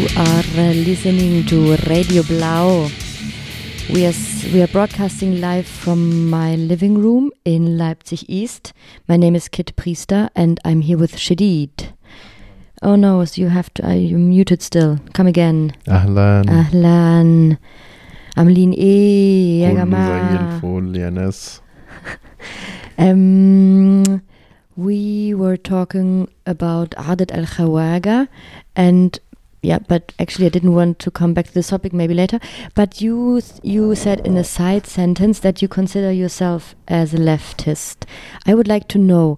You are listening to Radio Blau. We are broadcasting live from my living room in Leipzig East. My name is Kit Priester and I'm here with Shadid. Oh no, so you're muted still. Come again. Ahlan. Ahlan. عاملين ايه يا جماعة؟ كله زي الفل يا ناس. We were talking about Adat al-Khawaga and yeah, but actually I didn't want to come back to this topic, maybe later. But you said in a side sentence that you consider yourself as a leftist. I would like to know,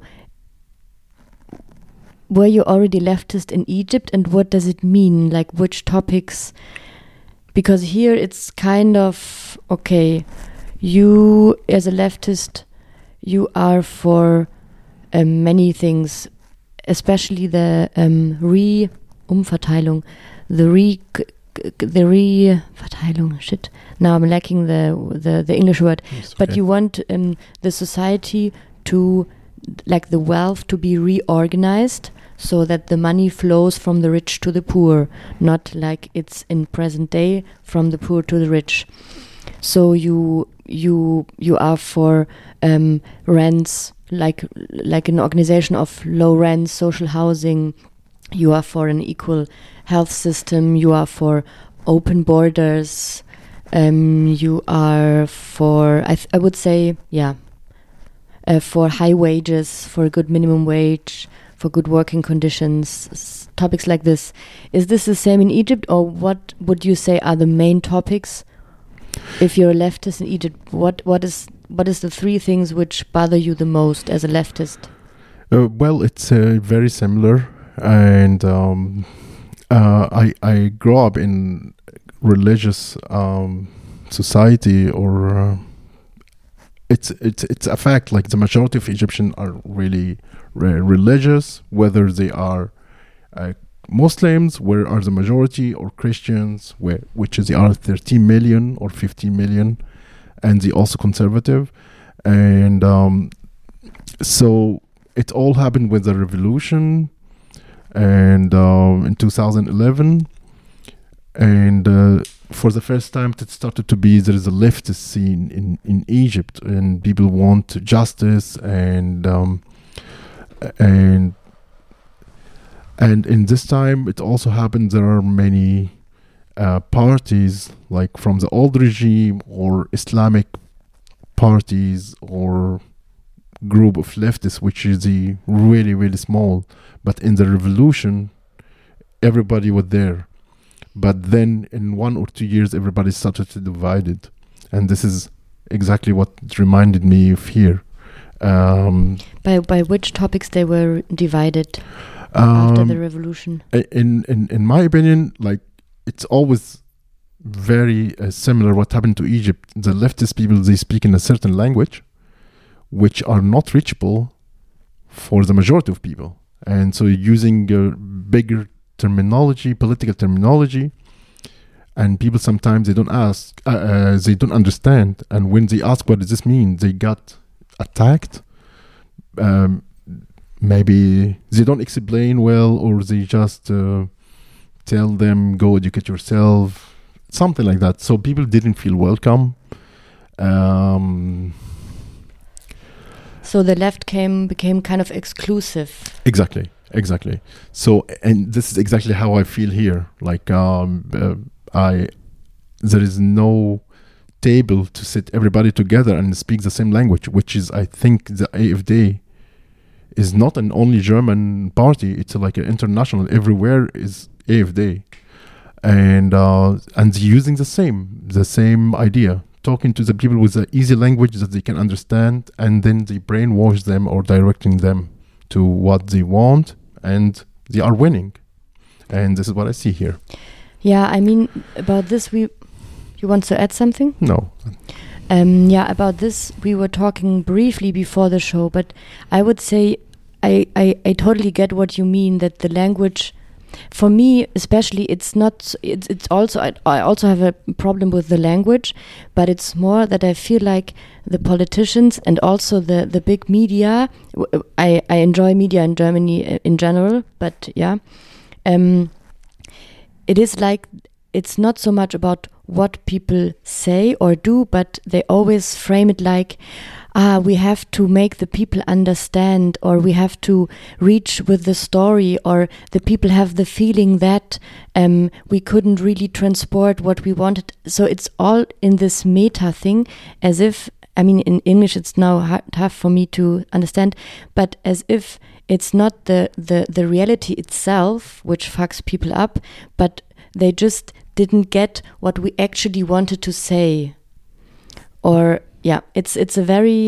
were you already leftist in Egypt and what does it mean? Like which topics? Because here it's kind of, okay, you as a leftist, you are for many things, especially the Umverteilung, the Verteilung. Shit. Now I'm lacking the English word. Okay. But you want the society to, like the wealth, to be reorganized so that the money flows from the rich to the poor, not like it's in present day from the poor to the rich. So you are for rents, like an organization of low rents, social housing. You are for an equal health system. You are for open borders. You are for, I would say, for high wages, for a good minimum wage, for good working conditions, topics like this. Is this the same in Egypt, or what would you say are the main topics? If you're a leftist in Egypt, what is the three things which bother you the most as a leftist? Well, it's very similar, and I grew up in religious society, or it's a fact. Like the majority of Egyptians are really religious, whether they are Muslims, where are the majority, or Christians, which is they are 13 million or 15 million, and they also conservative, and so it all happened with the revolution, and in 2011, and for the first time it started to be there is a leftist scene in Egypt, and people want justice, and in this time it also happened there are many parties, like from the old regime or Islamic parties or group of leftists, which is the really, really small. But in the revolution, everybody was there. But then in 1 or 2 years, everybody started to divide it. And this is exactly what reminded me of here. By which topics they were divided after the revolution? In my opinion, like it's always very similar what happened to Egypt. The leftist people, they speak in a certain language which are not reachable for the majority of people, and so using bigger terminology, political terminology, and people sometimes they don't understand, and when they ask what does this mean, they got attacked. Maybe they don't explain well, or they just tell them go educate yourself, something like that. So people didn't feel welcome. So the left became kind of exclusive. Exactly. So, and this is exactly how I feel here. Like there is no table to sit everybody together and speak the same language, which is, I think, the AfD is not an only German party. It's like an international. Everywhere is AfD, and they're using the same idea, talking to the people with the easy language that they can understand, and then they brainwash them or directing them to what they want, and they are winning. And this is what I see here. Yeah, I mean, about this, you want to add something? No. About this, we were talking briefly before the show, but I would say I totally get what you mean, that the language, for me especially, it's also, I also have a problem with the language, but it's more that I feel like the politicians and also the big media, I enjoy media in Germany in general, but yeah, it is like it's not so much about what people say or do, but they always frame it like, we have to make the people understand, or we have to reach with the story, or the people have the feeling that we couldn't really transport what we wanted. So it's all in this meta thing, as if, I mean, in English it's now tough for me to understand, but as if it's not the reality itself which fucks people up, but they just didn't get what we actually wanted to say. Or yeah, it's a very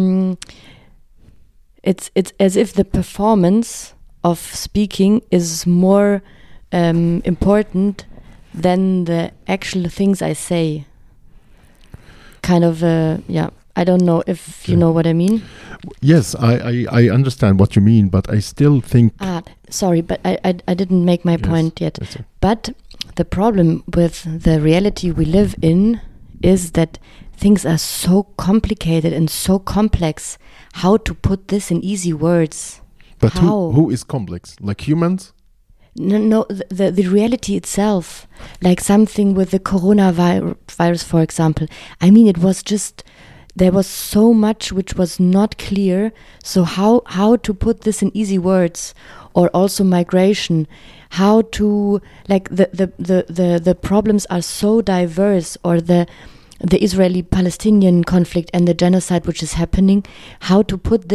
it's as if the performance of speaking is more important than the actual things I say. Kind of I don't know if you know what I mean. Yes, I understand what you mean, but I still think... Sorry, but I didn't make my point yet. But the problem with the reality we live in is that things are so complicated and so complex. How to put this in easy words? But who is complex? Like humans? No, the reality itself. Like something with the coronavirus, for example. I mean, it was just... There was so much which was not clear. So how to put this in easy words? Or also migration. How to, like, the problems are so diverse, or the Israeli-Palestinian conflict and the genocide which is happening. How to put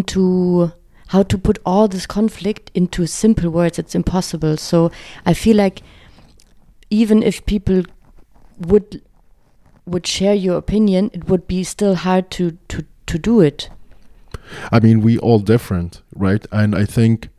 all this conflict into simple words, it's impossible. So I feel like even if people would share your opinion, it would be still hard to do it. I mean, we all different, right? And I think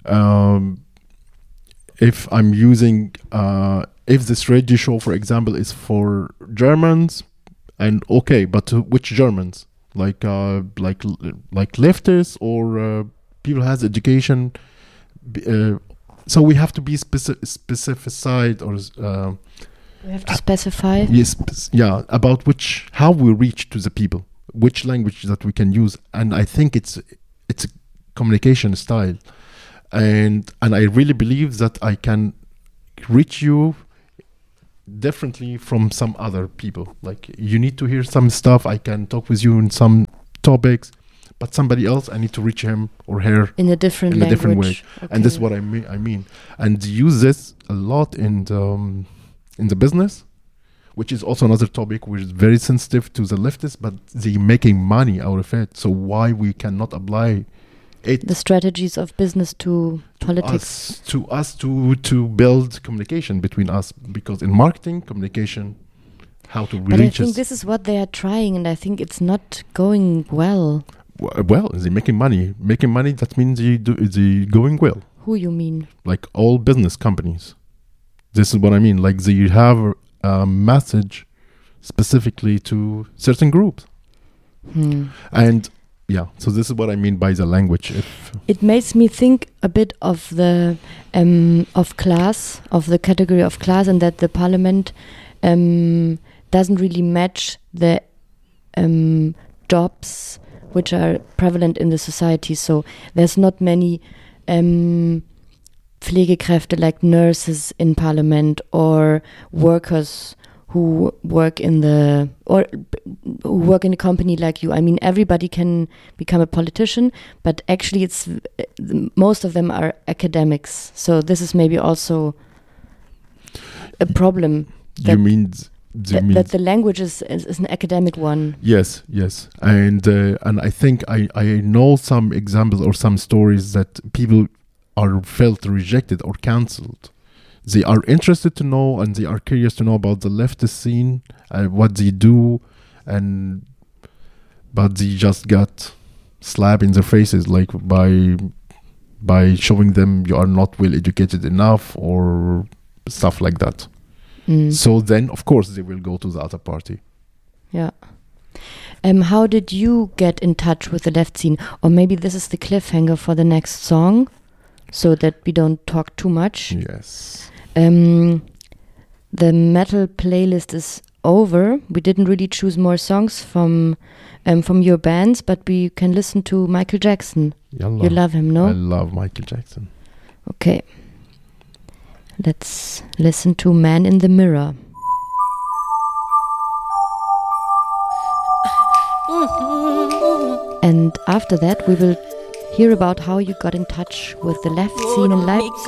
if I'm using if this radio show, for example, is for Germans, and okay, but which Germans? Like leftists or people has education? So we have to be specified, or we have to specify. Yes, about how we reach to the people, which language that we can use, and I think it's a communication style, and I really believe that I can reach you differently from some other people. Like, you need to hear some stuff, I can talk with you in some topics, but somebody else, I need to reach him or her in a different way. Okay. And this is what I mean, and use this a lot in the business, which is also another topic which is very sensitive to the leftists, but they're making money out of it. So why we cannot apply it, the strategies of business to politics, to build communication between us? Because in marketing, communication, how to reach us. But I think this is what they are trying, and I think it's not going well. Well, they're making money. Making money, that means they're going well. Who you mean? Like all business companies. This is what I mean. Like, they have a message specifically to certain groups. And yeah, so this is what I mean by the language. It makes me think a bit of the of class, of the category of class, and that the parliament doesn't really match the jobs which are prevalent in the society. So there's not many Pflegekräfte, like nurses in parliament, or workers who work in a company like you. I mean, everybody can become a politician, but actually most of them are academics. So this is maybe also a problem. That the language is an academic one. Yes, and I think I know some examples or some stories that people are felt rejected or cancelled. They are interested to know, and they are curious to know about the leftist scene, what they do, but they just got slapped in their faces, like by showing them you are not well educated enough or stuff like that. So then, of course, they will go to the other party. Yeah. How did you get in touch with the left scene? Or maybe this is the cliffhanger for the next song, so that we don't talk too much. Yes. The metal playlist is over. We didn't really choose more songs from your bands, but we can listen to Michael Jackson. Yalla. You love him, no? I love Michael Jackson. Okay. let's listen to Man in the Mirror. And after that we will hear about how you got in touch with the left scene in Leipzig.